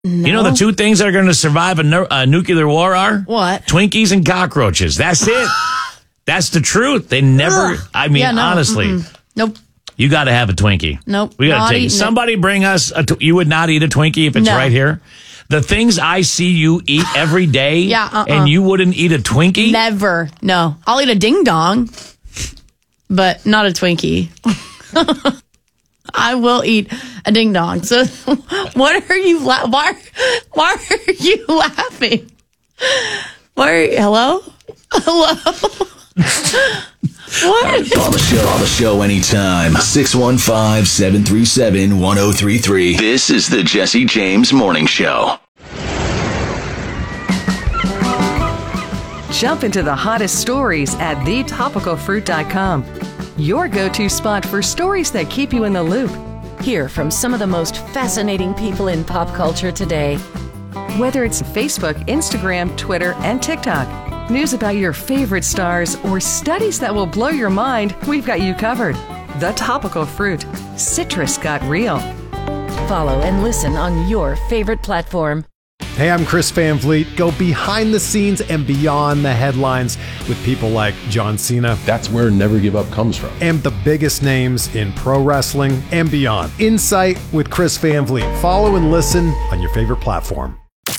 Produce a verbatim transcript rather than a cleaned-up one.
No. You know the two things that are going to survive a, nu- a nuclear war are? What? Twinkies and cockroaches. That's it. That's the truth. They never, I mean, Yeah, no, honestly. mm-mm. Nope. You got to have a Twinkie. Nope. We got Not to take it. eating it. Somebody bring us a tw- you would not eat a Twinkie if it's No. right here. The things I see you eat every day, Yeah, uh-uh. and you wouldn't eat a Twinkie? Never. No. I'll eat a ding dong, but not a Twinkie. I will eat a ding dong. So, what are you? La- why? Why are you laughing? Why? Are you, hello? Hello? What? Call the show. Call the show anytime. six one five, seven three seven, one oh three three. This is the Jesse James Morning Show. Jump into the hottest stories at the topical fruit dot com. Your go-to spot for stories that keep you in the loop. Hear from some of the most fascinating people in pop culture today. Whether it's Facebook, Instagram, Twitter, and TikTok, news about your favorite stars, or studies that will blow your mind, we've got you covered. The Topical Fruit. Citrus got real. Follow and listen on your favorite platform. Hey, I'm Chris Van Vliet. Go behind the scenes and beyond the headlines with people like John Cena. That's where Never Give Up comes from. And the biggest names in pro wrestling and beyond. Insight with Chris Van Vliet. Follow and listen on your favorite platform.